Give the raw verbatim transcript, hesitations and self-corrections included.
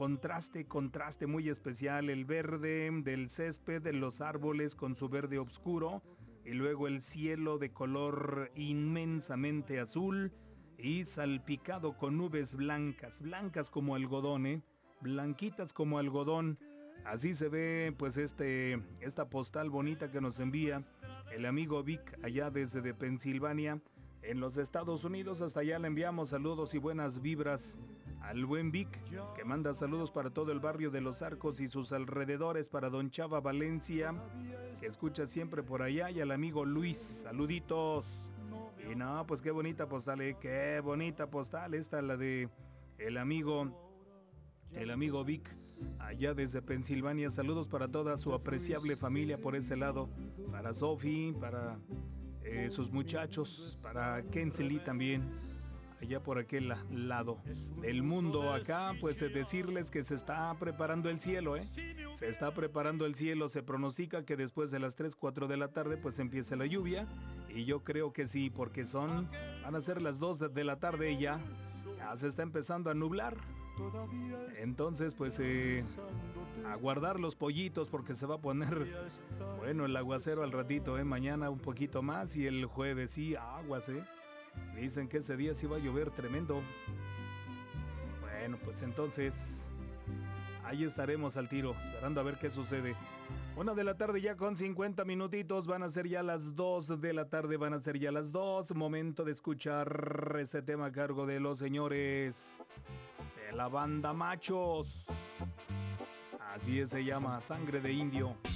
contraste, contraste muy especial, el verde del césped, de los árboles con su verde oscuro, y luego el cielo de color inmensamente azul y salpicado con nubes blancas, blancas como algodón, ¿eh? Blanquitas como algodón. Así se ve pues este, esta postal bonita que nos envía el amigo Vic allá desde de Pensilvania, en los Estados Unidos. Hasta allá le enviamos saludos y buenas vibras al buen Vic, que manda saludos para todo el barrio de Los Arcos y sus alrededores, para don Chava Valencia, que escucha siempre por allá, y al amigo Luis, saluditos. Y no, pues qué bonita postal, ¿eh? Qué bonita postal, esta la de el amigo, el amigo Vic, allá desde Pensilvania. Saludos para toda su apreciable familia por ese lado, para Sophie, para eh, sus muchachos, para Kensley también, allá por aquel lado del mundo. Acá pues decirles que se está preparando el cielo, ¿eh? Se está preparando el cielo, se pronostica que después de las tres, cuatro de la tarde pues empiece la lluvia, y yo creo que sí, porque son, van a ser las dos de la tarde y ya, ya se está empezando a nublar. Entonces pues eh, a guardar los pollitos, porque se va a poner bueno el aguacero al ratito, ¿eh? Mañana un poquito más y el jueves sí, aguas, ¿eh? Dicen que ese día sí va a llover tremendo. Bueno, pues entonces ahí estaremos al tiro, esperando a ver qué sucede. Una de la tarde ya con cincuenta minutitos, van a ser ya las dos de la tarde, van a ser ya las dos. Momento de escuchar este tema a cargo de los señores de la banda Machos. Así es, se llama Sangre de Indio.